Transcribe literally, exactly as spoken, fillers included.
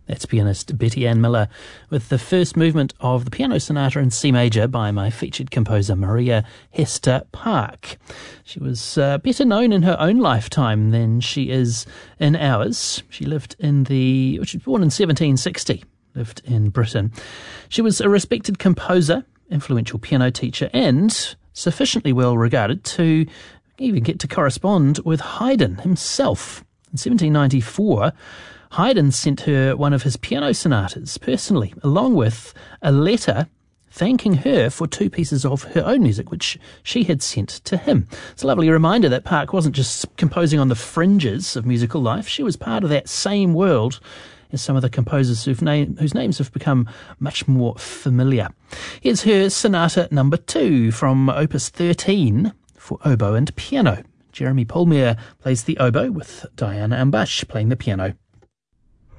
That's pianist Betty Ann Miller with the first movement of the Piano Sonata in C major by my featured composer Maria Hester Park. She was uh, better known in her own lifetime than she is in ours. She lived in the, she was born in seventeen sixty, lived in Britain. She was a respected composer, influential piano teacher, and sufficiently well regarded to even get to correspond with Haydn himself. In seventeen ninety-four, Haydn sent her one of his piano sonatas personally, along with a letter thanking her for two pieces of her own music, which she had sent to him. It's a lovely reminder that Park wasn't just composing on the fringes of musical life. She was part of that same world as some of the composers who've name, whose names have become much more familiar. Here's her Sonata number two from Opus thirteen for oboe and piano. Jeremy Polmere plays the oboe with Diana Ambush playing the piano.